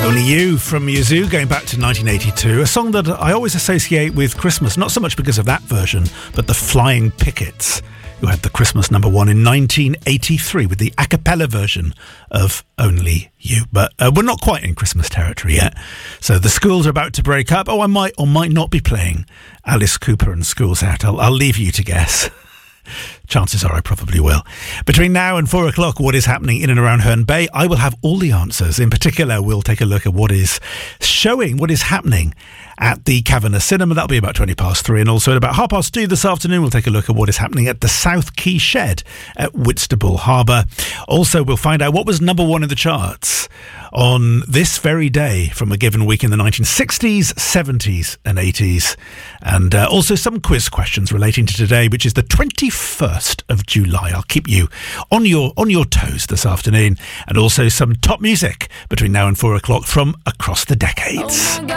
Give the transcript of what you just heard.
Only You from Yazoo, going back to 1982, a song that I always associate with Christmas, not so much because of that version, but the Flying Pickets, who had the Christmas number one in 1983 with the a cappella version of Only You. But we're not quite in Christmas territory yet. So the schools are about to break up. Oh, I might or might not be playing Alice Cooper and School's Out. I'll leave you to guess. Chances are I probably will. Between now and 4 o'clock, what is happening in and around Herne Bay? I will have all the answers. In particular, we'll take a look at what is happening at the Cavanagh Cinema. That'll be about 3:20. And also at about 2:30 this afternoon, we'll take a look at what is happening at the South Quay Shed at Whitstable Harbour. Also, we'll find out what was number one in the charts on this very day from a given week in the 1960s, 70s and 80s. And also some quiz questions relating to today, which is the 21st of July. I'll keep you on your toes this afternoon. And also some top music between now and 4 o'clock from across the decades.